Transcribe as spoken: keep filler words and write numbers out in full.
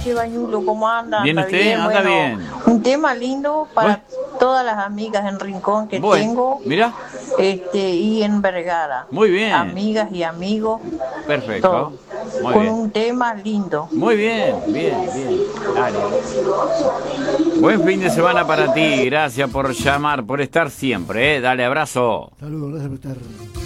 noches, Bañulo, ¿cómo anda? ¿Bien ¿Anda usted? bien? Anda Bueno, bien. Un tema lindo para Bueno. todas las amigas en Rincón que Bueno, tengo, mira, este, y en Vergara. muy bien. Amigas y amigos, Perfecto. todo. Muy Con bien. un tema lindo. Muy bien, bien, bien. Dale. Buen fin de semana para ti. Gracias por llamar, por estar siempre, ¿eh? Dale, abrazo. Saludos, gracias por estar.